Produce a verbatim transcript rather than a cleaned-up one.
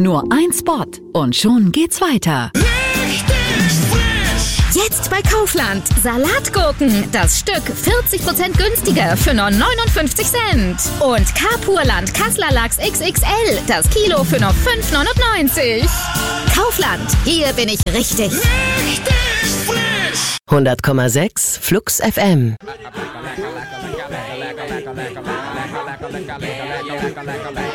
Nur ein Spot und schon geht's weiter. Jetzt bei Kaufland. Salatgurken. Das Stück vierzig Prozent günstiger für nur neunundfünfzig Cent. Und Kapurland Kassler Lachs X X L. Das Kilo für nur fünf neunundneunzig. Kaufland. Hier bin ich richtig. Richtig frisch. hundert Komma sechs Flux F M. Lecker, lecker, lecker, lecker, lecker, lecker, lecker, lecker, lecker, lecker, lecker, lecker, lecker, lecker, lecker, lecker, lecker,